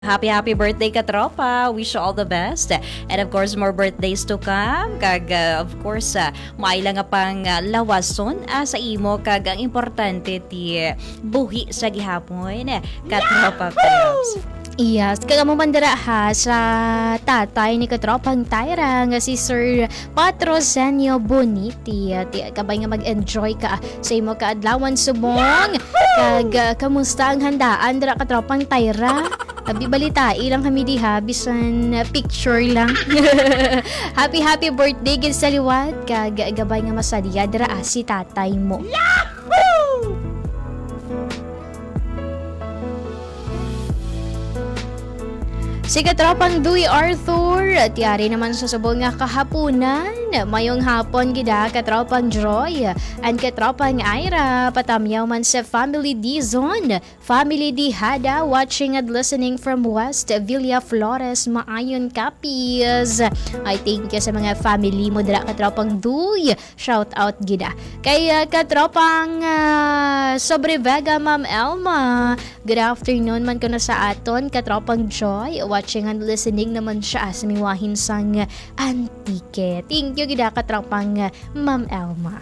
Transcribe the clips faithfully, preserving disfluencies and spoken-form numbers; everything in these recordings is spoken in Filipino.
Happy, happy birthday ka, tropa. Wish you all the best. And of course, more birthdays to come. Kag, uh, of course, uh, maila nga pang uh, lawason uh, sa imo. Kag, ang importante, ti buhi sa gihapon. Katropa Peps. Yes, kagamumandara ha sa tatay ni katropang Tyra nga si Sir Patrocinio Boniti. At kabay nga mag-enjoy ka sa imo kaadlawan subong. Kag uh, kamusta ang handaan dira katropang Tyra? Abi balita ilang kami diha bisan uh, picture lang. Happy happy birthday gid sa liwat kag gabay nga masadiya dira ah, si tatay mo. Yahoo! Si katropang Dewey Arthur, tiyari naman sa subong nga kahapunan. Mayong hapon gida katropang Joy and katropang Ira. Patamyaw man sa Family D Zone. Family D Hada watching and listening from West Villa Flores, Maayon Capiz. I thank you sa mga family mo dira katropang Dewey. Shout out gida. Kay uh, katropang uh, Sobre Vega Ma'am Elma. Good afternoon man ko na sa aton katropang Joy. Watching and listening naman siya sa miwahin sang Antique. Thank you gida katropang Ma'am Elma.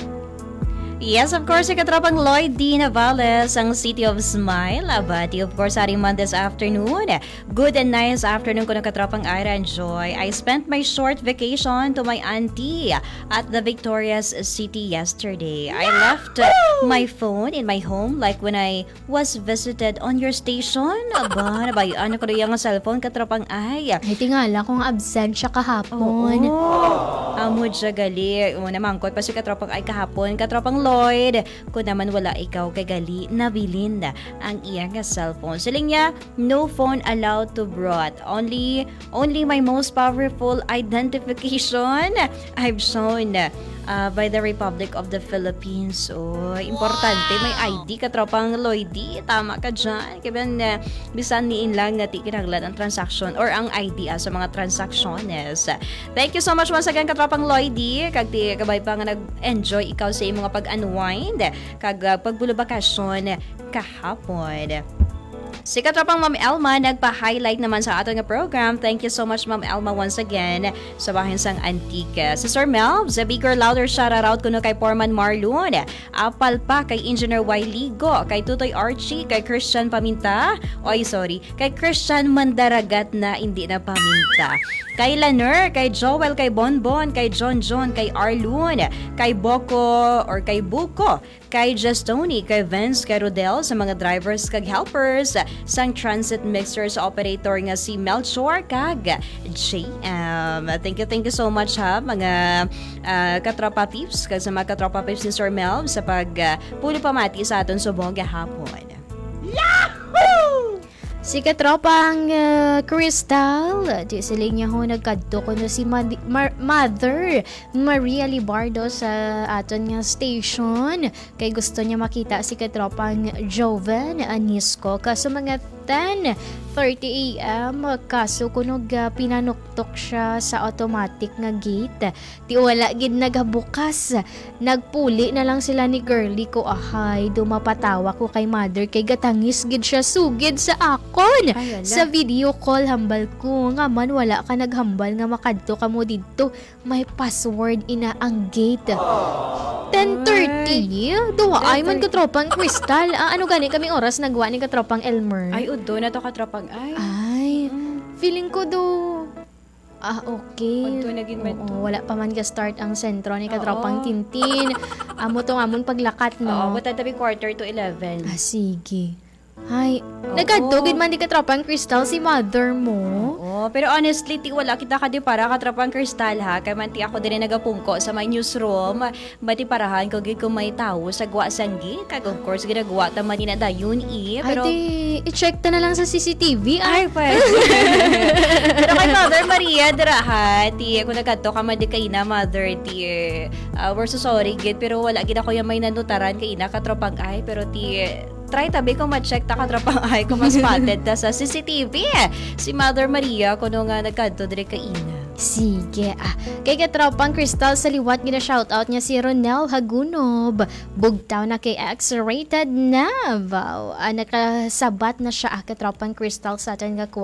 Yes, of course, si katropang Lloyd D. Navales, ang City of Smile. Abati, of course, aring month this afternoon. Good and nice afternoon ko ng katropang Ira and Joy. I spent my short vacation to my auntie at the Victoria's City yesterday. I left uh, my phone in my home like when I was visited on your station. Aba, nabayaan ko na yung cellphone katropang ay. Ay, tingala kung absent siya kahapon. Oo. Amo dya gali. Una mangkot pa si katropang ay kahapon. Katropang Lloyd, kung naman wala ikaw kay gali, nabilin ang iyang cellphone. Siling niya, no phone allowed to brought. Only, only my most powerful identification I've shown uh, by the Republic of the Philippines. So, importante, may I D katropang Lloyd. Tama ka dyan. Kaya uh, bisan niin lang nga ti kinaglan ang transaction or ang I D uh, sa mga transactions. Thank you so much once again katropang Lloyd. Kag ti kabay pa nga nag-enjoy ikaw sa imong pag-unwind kag uh, pagbulubakasyon kahapon. Si katropang Ma'am Elma nagpa-highlight naman sa ating program. Thank you so much Ma'am Elma once again sa bahin sang Antique. Si Sir Melv, the bigger louder shoutout kuno kay Foreman Marlon. Apal pa kay Engineer Y. Ligo, kay Tutoy Archie, kay Christian Paminta. Oy, sorry. Kay Christian Mandaragat na hindi na Paminta. Kay Laner, kay Joel, kay Bonbon, kay John John, kay Arlon, kay Boko or kay Buko, kay Justoni, kay Vince, kay Rodel sa mga drivers kag helpers sang transit mixers operator nga si Melchor kag J M. Thank you, thank you so much ha mga uh, katropa peeps kag sa mga katropa peeps ni Sir Melv sa pag uh, pulo pamati sa aton subong gahapon. Yahoo! Si katropang uh, Crystal, di siling niya ho nagkadto ko na si Mad- Mar- Mother Maria Libardo sa aton nga station. Kay gusto niya makita si katropang Joven Anisco. Kaso mga ten thirty a m kaso kunog uh, pinanuktok siya sa automatic nga gate. Ti wala gid nagabukas. Nagpuli na lang sila ni girly ko ahay. Dumapatawa ko kay mother kay gatangis gid siya sugid sa akon. Ay, sa video call hambal ko nga man wala ka naghambal nga makadto ka mo didto. May password ina ang gate. ten thirty Duwa ay man katropang Crystal. Ah, ano gani kami oras nagwa ni katropang Elmer? Ay, udo na to katropang ay. Ay, mm. feeling ko do. Ah, okay. Udo na gid man to. Wala pa man ga-start ang sentro ni katropang Tintin. Amo to amon paglakat no. Oo, but tabi quarter to eleven. Ah, sige. Ay, nagkadtugid man di katropang Crystal si mother mo. Oo, pero honestly, ti wala kita ka di para katropang Crystal ha. Kaya man ti ako din nagapungko sa my newsroom. Mati parahan ko gid kung may tao sa gwa sanggi. Kag of course, ginagawa ta man na dayon i. Pero, ay, di, i-check ta na lang sa C C T V. Ay, ay pwede. Pero kay Mother Maria, diraha, ti ako nagkadto ka man di kay na Mother, ti uh, we're so sorry gid. Pero wala gid ako yung may nanutaran kay na katropang ay. Pero ti try tabi kung ma-check ta katropang ay kung mas spotted ta sa C C T V. Si Mother Maria kuno nga nagkadto dire kay ina. Sige ah. Kay katropang Crystal sa liwat gina shoutout niya si Ronel Hagunob. Bugtaw na kay X-rated na. Wow. Ah, nakasabat na siya ah, katropang Crystal sa atin nga